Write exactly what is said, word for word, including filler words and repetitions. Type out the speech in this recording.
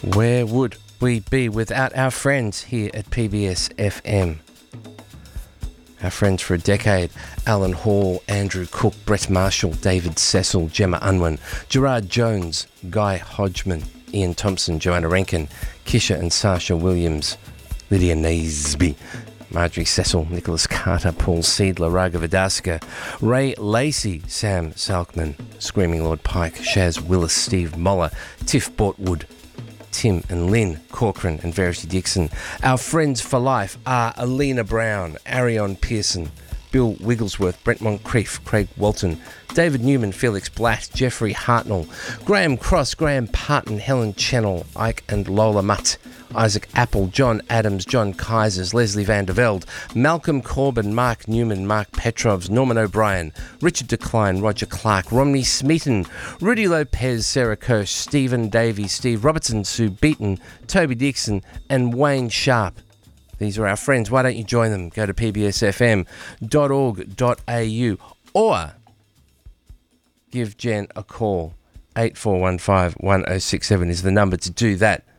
Where would we be without our friends here at P B S F M? Our friends for a decade: Alan Hall, Andrew Cook, Brett Marshall, David Cecil, Gemma Unwin, Gerard Jones, Guy Hodgman, Ian Thompson, Joanna Rankin, Kisha and Sasha Williams, Lydia Naseby, Marjorie Cecil, Nicholas Carter, Paul Seidler, Raga Vidaska, Ray Lacey, Sam Salkman, Screaming Lord Pike, Shaz Willis, Steve Moller, Tiff Bortwood, Tim and Lynn Corcoran and Verity Dixon. Our friends for life are Alina Brown, Arion Pearson, Bill Wigglesworth, Brent Moncrief, Craig Walton, David Newman, Felix Blatt, Jeffrey Hartnell, Graham Cross, Graham Parton, Helen Channel, Ike and Lola Mutt, Isaac Apple, John Adams, John Kaisers, Leslie Van der Velde, Malcolm Corbin, Mark Newman, Mark Petrovs, Norman O'Brien, Richard Decline, Roger Clark, Romney Smeaton, Rudy Lopez, Sarah Kirsch, Stephen Davies, Steve Robertson, Sue Beaton, Toby Dixon and Wayne Sharp. These are our friends. Why don't you join them? Go to p b s f m dot org dot a u or give Jen a call. eight four one five, one oh six seven is the number to do that.